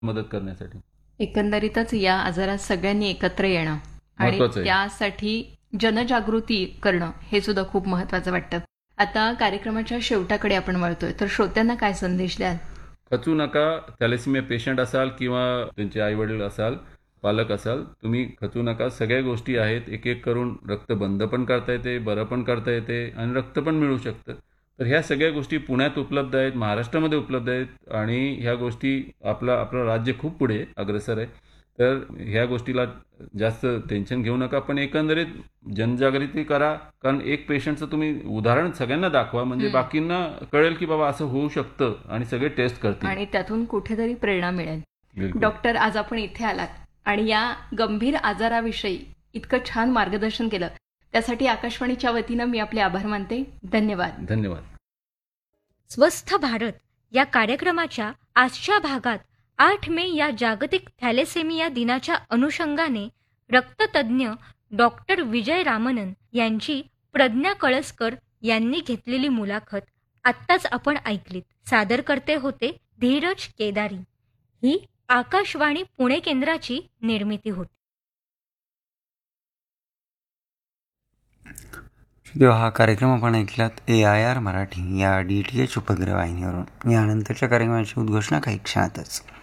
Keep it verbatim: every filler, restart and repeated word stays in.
मदत करण्यासाठी. एकंदरीतच या आजारात सगळ्यांनी एकत्र येणं आणि महत्वाचं आहे. त्यासाठी जनजागृती करणं हे सुद्धा खूप महत्वाचं वाटतं. आता कार्यक्रमाच्या शेवटाकडे आपण वळतोय, तर श्रोत्यांना काय संदेश द्याल? खचू नका. थॅलेसिमिया पेशंट असाल किंवा त्यांचे आई वडील असाल, पालक असाल, तुम्ही खचू नका. सगळ्या गोष्टी आहेत. एक एक करून रक्त बंद पण करता येते, बरं पण करता येते आणि रक्त पण मिळू शकतं. तर ह्या सगळ्या गोष्टी पुण्यात उपलब्ध आहेत, महाराष्ट्रामध्ये उपलब्ध आहेत आणि ह्या गोष्टी आपला आपलं राज्य खूप पुढे अग्रेसर आहे. तर ह्या गोष्टीला जास्त टेन्शन घेऊ नका, पण एकंदरीत जनजागृती करा. कारण एक पेशंटचं तुम्ही उदाहरण सगळ्यांना दाखवा, म्हणजे हम्म. बाकींना कळेल की बाबा असं होऊ शकतं आणि सगळे टेस्ट करतील. आणि त्यातून कुठेतरी प्रेरणा मिळेल. बिलकुल. डॉक्टर, आज आपण इथे आलात आणि या गंभीर आजाराविषयी इतकं छान मार्गदर्शन केलं, त्यासाठी आकाशवाणीच्या वतीनं मी आपले आभार मानते. धन्यवाद. धन्यवाद. स्वस्थ भारत या कार्यक्रमाच्या आजच्या भागात आठ मे या जागतिक थॅलेसेमिया दिनाच्या अनुषंगाने रक्ततज्ञ डॉक्टर विजय रामनन यांची प्रज्ञा कळसकर यांनी घेतलेली मुलाखत आत्ताच आपण ऐकलीत. सादरकर्ते होते धीरज केदारी. ही आकाशवाणी पुणे केंद्राची निर्मिती होती. तेव्हा हा कार्यक्रम आपण ऐकलात ए आय आर मराठी या डी टी एच उपग्रह वाहिनीवरून. यानंतरच्या कार्यक्रमाची उद्घोषणा काही क्षणातच.